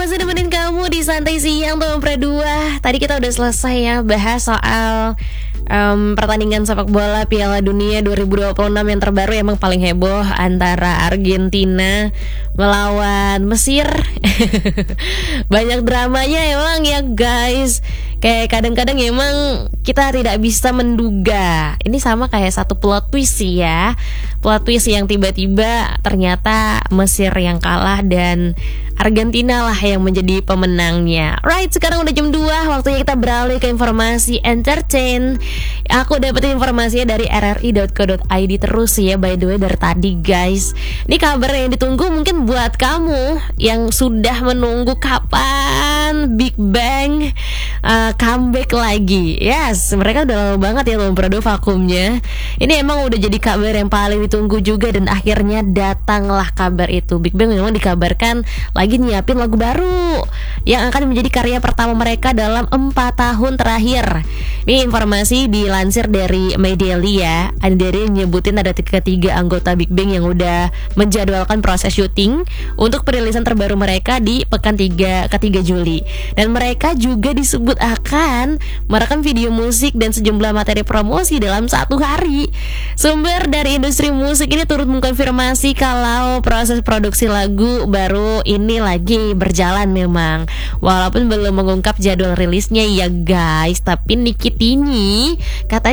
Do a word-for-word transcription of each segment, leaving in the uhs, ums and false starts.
masih nemenin kamu di Santai Siang tuh Pre dua. Tadi kita udah selesai ya bahas soal um, pertandingan sepak bola Piala Dunia dua ribu dua puluh enam yang terbaru. Emang paling heboh antara Argentina melawan Mesir. Banyak dramanya emang ya guys. Kayak kadang-kadang emang kita tidak bisa menduga. Ini sama kayak satu plot twist sih ya. Plot twist yang tiba-tiba ternyata Mesir yang kalah dan Argentina lah yang menjadi pemenangnya. Right, sekarang udah jam dua, waktunya kita beralih ke informasi entertain. Aku dapet informasinya dari r r i dot co dot i d terus ya, by the way, dari tadi guys. Ini kabar yang ditunggu mungkin buat kamu yang sudah menunggu kapan Big Bang uh, comeback lagi. Yes, mereka udah lama banget ya memproduksi vakumnya. Ini emang udah jadi kabar yang paling ditunggu juga, dan akhirnya datanglah kabar itu. Big Bang memang dikabarkan lagi nyiapin lagu baru yang akan menjadi karya pertama mereka dalam empat tahun terakhir. Ini informasi dilansir dari Medially ya. Ada dari yang nyebutin ada ketiga anggota Big Bang yang udah menjadwalkan proses syuting untuk perilisan terbaru mereka di pekan tiga ketiga Juli. Dan mereka juga disebut akan merekam video musik dan sejumlah materi promosi dalam satu hari. Sumber dari industri musik ini turut mengkonfirmasi kalau proses produksi lagu baru ini lagi berjalan memang, walaupun belum mengungkap jadwal rilisnya ya guys. Tapi Nikitini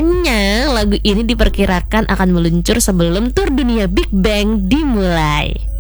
katanya lagu ini diperkirakan akan meluncur sebelum tur dunia Big Bang dimulai.